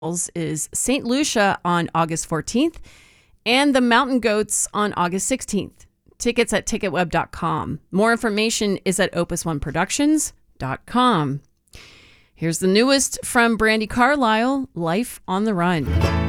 is St. Lucia on August 14th and the Mountain Goats on August 16th. Tickets at ticketweb.com. More information is at opusoneproductions.com. Here's the newest from Brandi Carlile, Life on the Run.